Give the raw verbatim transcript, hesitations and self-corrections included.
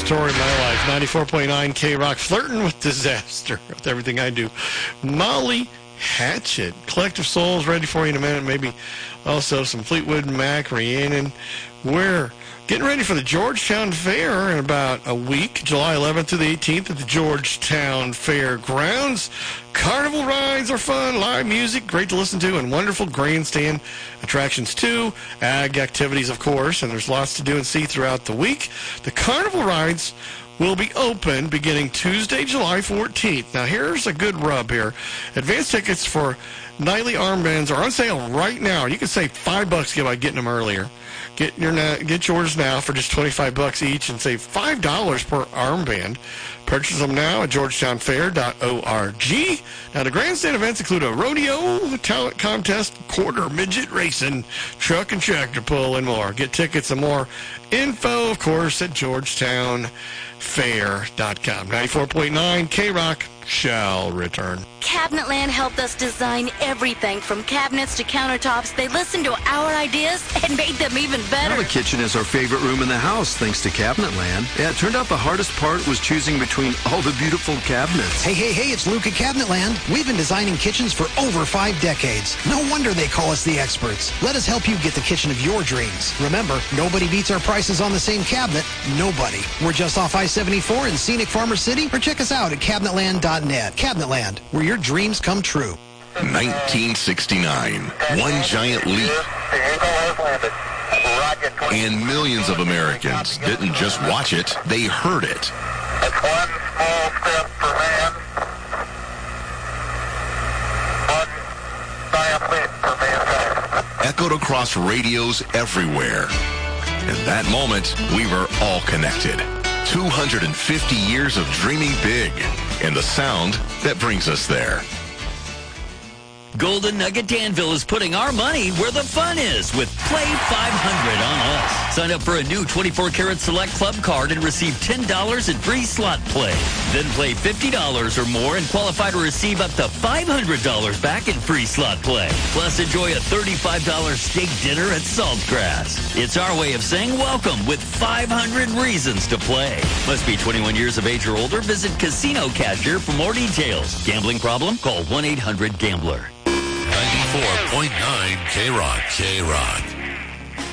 story of my life. ninety-four point nine K-Rock, flirting with disaster with everything I do. Molly Hatchet, Collective Souls, ready for you in a minute. Maybe also some Fleetwood Mac, Rhiannon. We're getting ready for the Georgetown Fair in about a week, July eleventh to the eighteenth at the Georgetown Fairgrounds. Carnival rides are fun, live music, great to listen to, and wonderful grandstand attractions too. Ag activities, of course, and there's lots to do and see throughout the week. The carnival rides will be open beginning Tuesday, July fourteenth. Now, here's a good rub here. Advance tickets for nightly armbands are on sale right now. You can save five bucks by getting them earlier. Get your get yours now for just twenty-five bucks each and save five dollars per armband. Purchase them now at georgetown fair dot org. Now, the grandstand events include a rodeo, talent contest, quarter midget racing, truck and tractor pull, and more. Get tickets and more info, of course, at georgetown fair dot com. ninety-four point nine K-Rock shall return. Cabinetland helped us design everything from cabinets to countertops. They listened to our ideas and made them even better. Now the kitchen is our favorite room in the house, thanks to Cabinetland. Yeah, it turned out the hardest part was choosing between all the beautiful cabinets. Hey, hey, hey, it's Luke at Cabinetland. We've been designing kitchens for over five decades. No wonder they call us the experts. Let us help you get the kitchen of your dreams. Remember, nobody beats our prices on the same cabinet. Nobody. We're just off I seventy-four in scenic Farmer City, or check us out at cabinetland dot net. Cabinetland, where your dreams come true. nineteen sixty-nine. One giant leap. And millions of Americans didn't just watch it, they heard it. It's one small step for man, one giant leap for mankind. Echoed across radios everywhere. In that moment, we were all connected. two hundred fifty years of dreaming big, and the sound that brings us there. Golden Nugget Danville is putting our money where the fun is with Play five hundred on us. Sign up for a new twenty-four karat Select Club card and receive ten dollars in free slot play. Then play fifty dollars or more and qualify to receive up to five hundred dollars back in free slot play. Plus, enjoy a thirty-five dollars steak dinner at Saltgrass. It's our way of saying welcome with five hundred reasons to play. Must be twenty-one years of age or older. Visit Casino Cashier for more details. Gambling problem? Call one eight hundred gambler. ninety-four point nine K-Rock. K-Rock.